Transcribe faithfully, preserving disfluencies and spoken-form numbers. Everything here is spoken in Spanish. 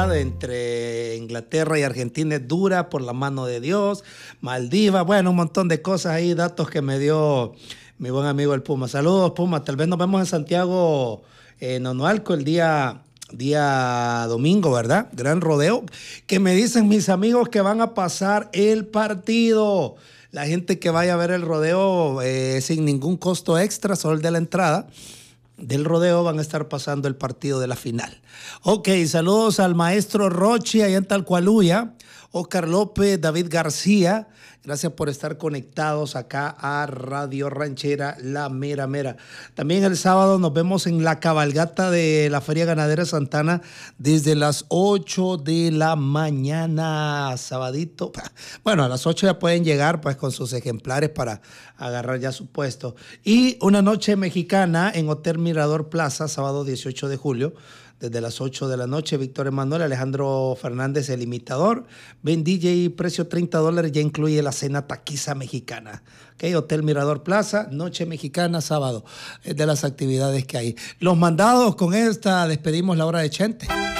¿verdad? Entre Inglaterra y Argentina es dura por la mano de Dios. Maldivas, bueno, un montón de cosas ahí, datos que me dio mi buen amigo el Puma. Saludos, Puma. Tal vez nos vemos en Santiago, en Nonualco, el día, día domingo, ¿verdad? Gran rodeo. Que me dicen mis amigos que van a pasar el partido. La gente que vaya a ver el rodeo eh, sin ningún costo extra, solo el de la entrada del rodeo, van a estar pasando el partido de la final. Ok, saludos al maestro Rochi allá en Talcualuya, Oscar López, David García, gracias por estar conectados acá a Radio Ranchera La Mera Mera. También el sábado nos vemos en la cabalgata de la Feria Ganadera Santana desde las ocho de la mañana, sabadito. Bueno, a las ocho ya pueden llegar pues con sus ejemplares para agarrar ya su puesto. Y una noche mexicana en Hotel Mirador Plaza, sábado dieciocho de julio, desde las ocho de la noche, Víctor Emanuel, Alejandro Fernández, el imitador, Ben D J, precio treinta dólares, ya incluye la cena taquiza mexicana. Okay, Hotel Mirador Plaza, noche mexicana, sábado, es de las actividades que hay. Los mandados, con esta despedimos la hora de Chente.